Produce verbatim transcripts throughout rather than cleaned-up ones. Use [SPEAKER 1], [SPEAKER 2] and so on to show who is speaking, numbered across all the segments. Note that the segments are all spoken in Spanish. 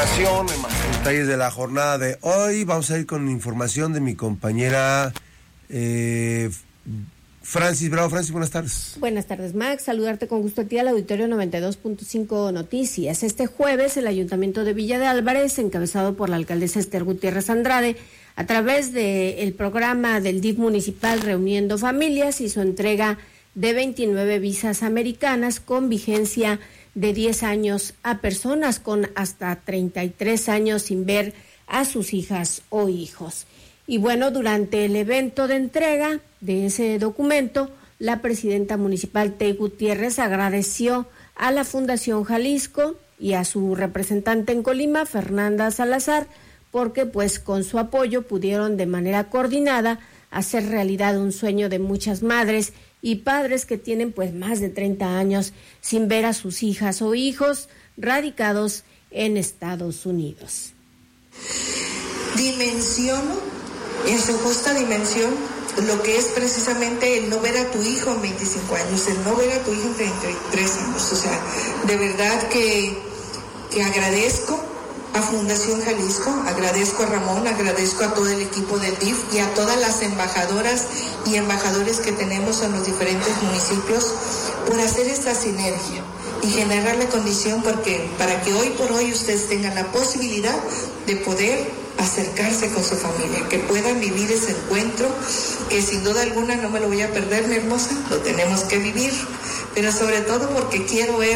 [SPEAKER 1] información, en más detalles de la jornada de hoy. Vamos a ir con información de mi compañera eh, Francis Bravo. Francis, buenas tardes.
[SPEAKER 2] Buenas tardes, Max. Saludarte con gusto a ti al auditorio noventa y dos punto cinco Noticias. Este jueves, el Ayuntamiento de Villa de Álvarez, encabezado por la alcaldesa Esther Gutiérrez Andrade, a través del programa del D I F municipal Reuniendo Familias, hizo entrega de veintinueve visas americanas con vigencia de diez años a personas con hasta treinta y tres años sin ver a sus hijas o hijos. Y bueno, durante el evento de entrega de ese documento, la presidenta municipal Tey Gutiérrez agradeció a la Fundación Jalisco y a su representante en Colima, Fernanda Salazar, porque pues con su apoyo pudieron de manera coordinada hacer realidad un sueño de muchas madres y padres que tienen pues más de treinta años sin ver a sus hijas o hijos radicados en Estados Unidos.
[SPEAKER 3] Dimensiono en su justa dimensión lo que es precisamente el no ver a tu hijo en veinticinco años, el no ver a tu hijo en treinta y tres años. O sea, de verdad que, que agradezco a Fundación Jalisco, agradezco a Ramón, agradezco a todo el equipo del D I F y a todas las embajadoras y embajadores que tenemos en los diferentes municipios por hacer esta sinergia y generar la condición porque, para que hoy por hoy ustedes tengan la posibilidad de poder acercarse con su familia, que puedan vivir ese encuentro, que sin duda alguna no me lo voy a perder, mi hermosa, lo tenemos que vivir, pero sobre todo porque quiero ver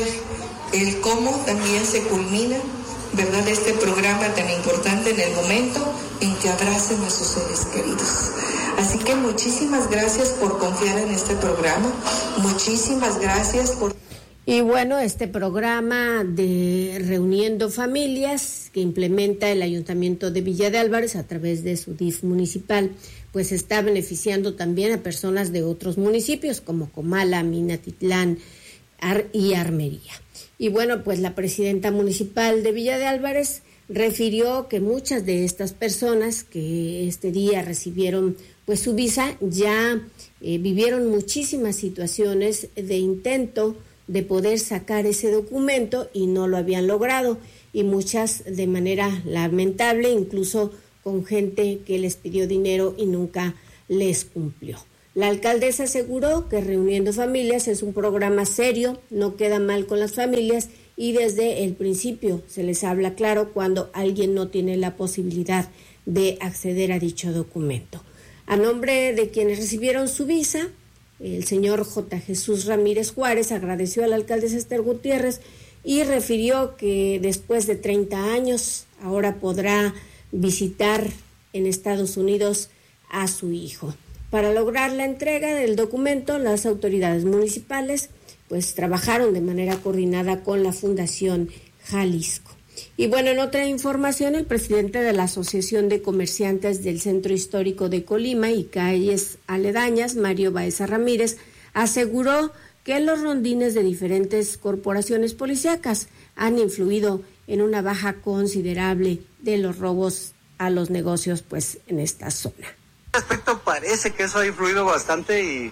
[SPEAKER 3] el cómo también se culmina, ¿verdad?, este programa tan importante en el momento en que abracen a sus seres queridos. Así que muchísimas gracias por confiar en este programa, muchísimas gracias por...
[SPEAKER 2] Y bueno, este programa de Reuniendo Familias que implementa el Ayuntamiento de Villa de Álvarez a través de su D I F municipal, pues está beneficiando también a personas de otros municipios como Comala, Minatitlán Ar- y Armería. Y bueno, pues la presidenta municipal de Villa de Álvarez refirió que muchas de estas personas que este día recibieron pues su visa ya eh, vivieron muchísimas situaciones de intento de poder sacar ese documento y no lo habían logrado, y muchas de manera lamentable, incluso con gente que les pidió dinero y nunca les cumplió. La alcaldesa aseguró que Reuniendo Familias es un programa serio, no queda mal con las familias y desde el principio se les habla claro cuando alguien no tiene la posibilidad de acceder a dicho documento. A nombre de quienes recibieron su visa, el señor J. Jesús Ramírez Juárez agradeció a la alcaldesa Esther Gutiérrez y refirió que después de treinta años ahora podrá visitar en Estados Unidos a su hijo. Para lograr la entrega del documento, las autoridades municipales pues trabajaron de manera coordinada con la Fundación Jalisco. Y bueno, en otra información, el presidente de la Asociación de Comerciantes del Centro Histórico de Colima y calles aledañas, Mario Baeza Ramírez, aseguró que los rondines de diferentes corporaciones policíacas han influido en una baja considerable de los robos a los negocios pues en esta zona.
[SPEAKER 4] Aspecto parece que eso ha influido bastante y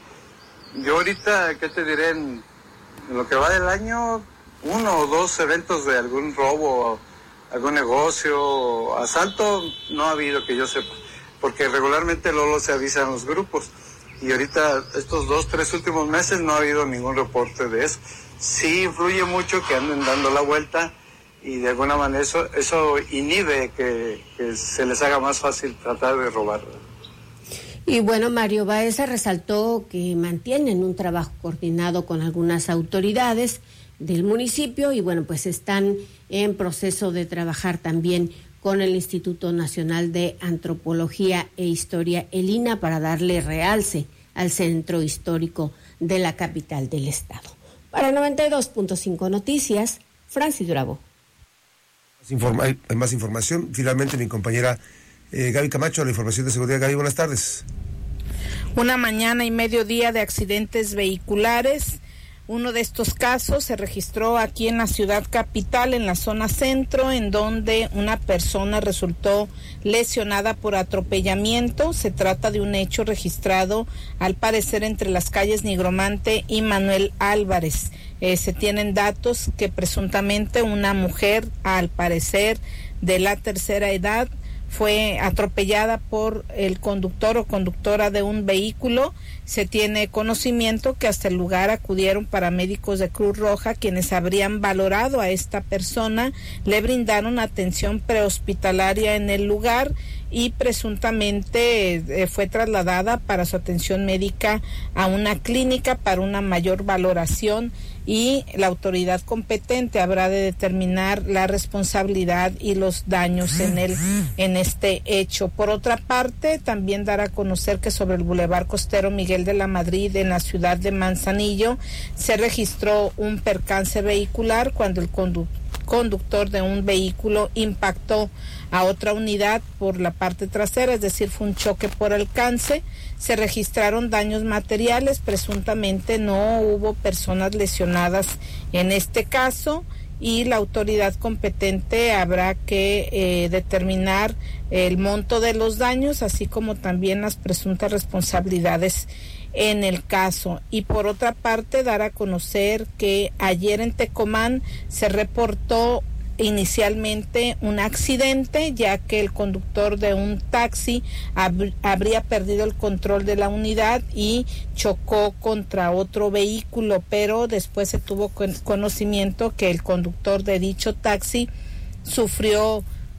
[SPEAKER 4] yo ahorita, ¿qué te diré? En, en lo que va del año, uno o dos eventos de algún robo, algún negocio, asalto, no ha habido que yo sepa, porque regularmente luego se avisan los grupos y ahorita estos dos, tres últimos meses no ha habido ningún reporte de eso. Sí influye mucho que anden dando la vuelta y de alguna manera eso, eso inhibe que, que se les haga más fácil tratar de robar.
[SPEAKER 2] Y bueno, Mario Baeza resaltó que mantienen un trabajo coordinado con algunas autoridades del municipio y bueno, pues están en proceso de trabajar también con el Instituto Nacional de Antropología e Historia, el I N A, para darle realce al centro histórico de la capital del estado. Para noventa y dos punto cinco Noticias, Francis Bravo.
[SPEAKER 1] Informa- hay más información. Finalmente, mi compañera eh, Gaby Camacho, la información de seguridad. Gaby, buenas tardes.
[SPEAKER 5] Una mañana y mediodía de accidentes vehiculares. Uno de estos casos se registró aquí en la ciudad capital, en la zona centro, en donde una persona resultó lesionada por atropellamiento. Se trata de un hecho registrado, al parecer, entre las calles Nigromante y Manuel Álvarez. Eh, se tienen datos que presuntamente una mujer, al parecer de la tercera edad, fue atropellada por el conductor o conductora de un vehículo. Se tiene conocimiento que hasta el lugar acudieron paramédicos de Cruz Roja, quienes habrían valorado a esta persona, le brindaron atención prehospitalaria en el lugar y presuntamente eh, fue trasladada para su atención médica a una clínica para una mayor valoración, y la autoridad competente habrá de determinar la responsabilidad y los daños en el en este hecho. Por otra parte, también dará a conocer que sobre el Boulevard Costero Miguel de la Madrid, en la ciudad de Manzanillo, se registró un percance vehicular cuando el conductor conductor de un vehículo impactó a otra unidad por la parte trasera, es decir, fue un choque por alcance. Se registraron daños materiales, presuntamente no hubo personas lesionadas en este caso, y la autoridad competente habrá que eh, determinar el monto de los daños, así como también las presuntas responsabilidades en el caso. Y por otra parte, dar a conocer que ayer en Tecomán se reportó inicialmente un accidente, ya que el conductor de un taxi hab- habría perdido el control de la unidad y chocó contra otro vehículo, pero después se tuvo con- conocimiento que el conductor de dicho taxi sufrió,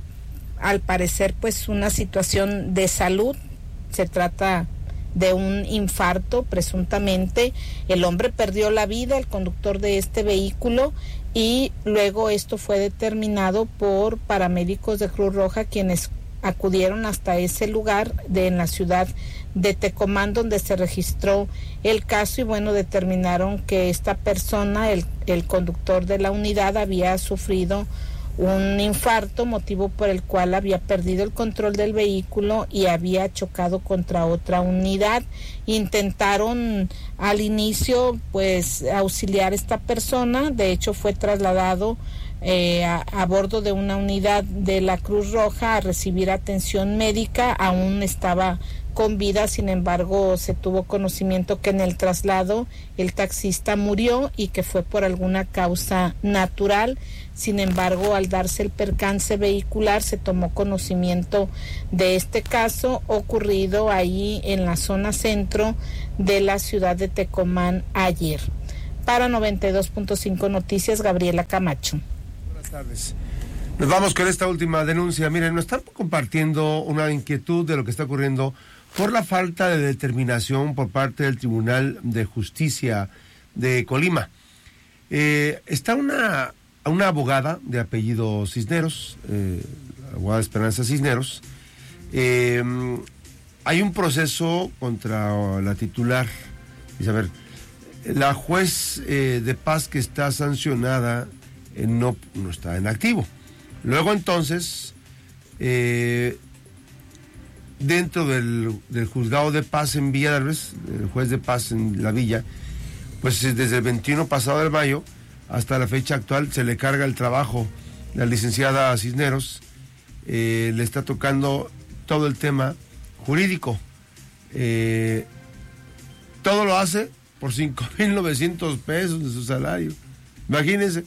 [SPEAKER 5] al parecer, pues una situación de salud. Se trata de un infarto, presuntamente. El hombre perdió la vida, el conductor de este vehículo, y luego esto fue determinado por paramédicos de Cruz Roja, quienes acudieron hasta ese lugar de en la ciudad de Tecomán, donde se registró el caso, y bueno, determinaron que esta persona, el, el conductor de la unidad, había sufrido un infarto, motivo por el cual había perdido el control del vehículo y había chocado contra otra unidad. Intentaron al inicio pues auxiliar a esta persona, de hecho fue trasladado eh, a, a bordo de una unidad de la Cruz Roja a recibir atención médica. Aún estaba con vida, sin embargo se tuvo conocimiento que en el traslado el taxista murió y que fue por alguna causa natural. Sin embargo, al darse el percance vehicular, se tomó conocimiento de este caso ocurrido ahí en la zona centro de la ciudad de Tecomán ayer. Para noventa y dos punto cinco Noticias, Gabriela Camacho.
[SPEAKER 1] Buenas tardes. Nos vamos con esta última denuncia. Miren, nos están compartiendo una inquietud de lo que está ocurriendo por la falta de determinación por parte del Tribunal de Justicia de Colima. Eh, está una, una abogada de apellido Cisneros, eh, la abogada Esperanza Cisneros. Eh, hay un proceso contra la titular. Dice, a ver, la juez eh, de paz que está sancionada eh, no, no está en activo. Luego entonces, eh, dentro del, del juzgado de paz en Villa de Álvarez, el juez de paz en la villa, pues desde el veintiuno pasado de mayo hasta la fecha actual se le carga el trabajo. La licenciada Cisneros eh, le está tocando todo el tema jurídico. Eh, todo lo hace por cinco mil novecientos pesos de su salario. Imagínense.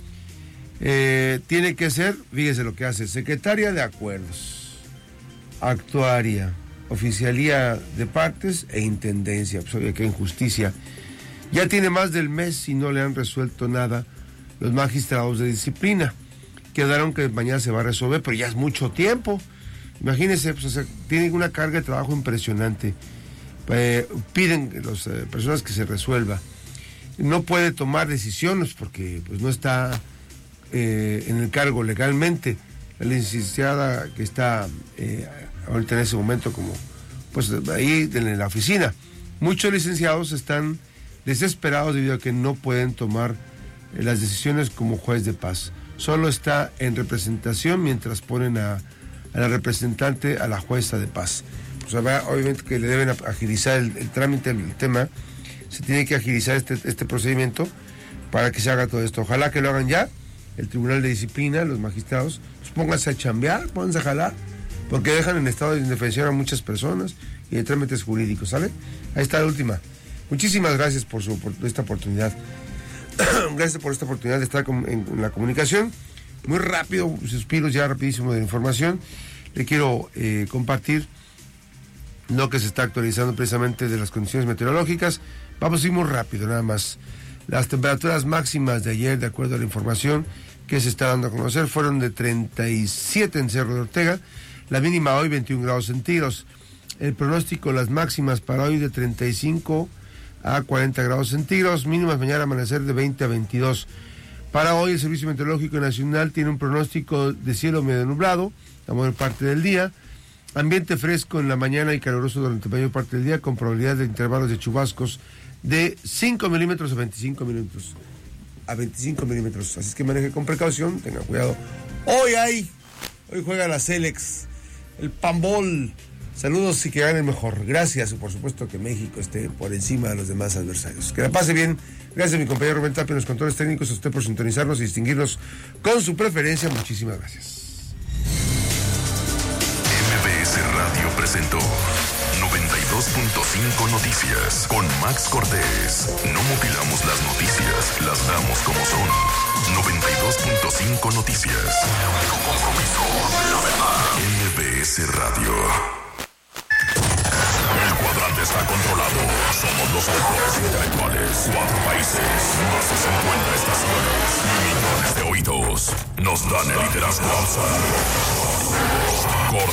[SPEAKER 1] Eh, tiene que ser, fíjese lo que hace, secretaria de acuerdos, actuaria, oficialía de partes e intendencia. Pues oye, qué injusticia. Ya tiene más del mes y no le han resuelto nada los magistrados de disciplina. Quedaron que mañana se va a resolver, pero ya es mucho tiempo. Imagínense, pues, o sea, tienen una carga de trabajo impresionante. Eh, piden las eh, personas que se resuelva. No puede tomar decisiones porque pues no está eh, en el cargo legalmente. La licenciada que está eh, ahorita en ese momento como pues ahí en la oficina. Muchos licenciados están desesperados debido a que no pueden tomar eh, las decisiones como juez de paz. Solo está en representación mientras ponen a, a la representante, a la jueza de paz. Pues, obviamente que le deben agilizar el, el trámite, el, el tema, se tiene que agilizar este, este procedimiento para que se haga todo esto. Ojalá que lo hagan ya, el Tribunal de Disciplina, los magistrados, pues pónganse a chambear, pónganse a jalar, porque dejan en estado de indefensión a muchas personas y de trámites jurídicos, ¿sale? Ahí está la última. Muchísimas gracias por, su, por esta oportunidad. Gracias por esta oportunidad de estar en, en la comunicación. Muy rápido, suspiros ya rapidísimo de información. Le quiero eh, compartir lo que se está actualizando precisamente de las condiciones meteorológicas. Vamos a ir muy rápido, nada más. Las temperaturas máximas de ayer, de acuerdo a la información que se está dando a conocer, fueron de treinta y siete en Cerro de Ortega, la mínima hoy veintiún grados centígrados. El pronóstico, las máximas para hoy de treinta y cinco a cuarenta grados centígrados, mínimas mañana amanecer de veinte a veintidós. Para hoy el Servicio Meteorológico Nacional tiene un pronóstico de cielo medio nublado la mayor parte del día, ambiente fresco en la mañana y caluroso durante la mayor parte del día, con probabilidad de intervalos de chubascos de cinco milímetros a veinticinco milímetros. A veinticinco milímetros. Así es que maneje con precaución, tenga cuidado. Hoy hay, hoy juega la Selex, el Pambol. Saludos y que ganen mejor. Gracias y por supuesto que México esté por encima de los demás adversarios. Que la pase bien. Gracias a mi compañero Rubén Tapia en los controles técnicos, a usted por sintonizarnos y distinguirnos con su preferencia. Muchísimas gracias.
[SPEAKER 6] M B S Radio presentó noventa y dos punto cinco Noticias con Max Cortés. No mutilamos las noticias, las damos como son. noventa y dos punto cinco Noticias. Tu compromiso, la verdad. M B S Radio. El cuadrante está controlado. Somos los autores intelectuales. Cuatro países, más de cincuenta estaciones, millones de oídos. Nos dan el liderazgo absoluto.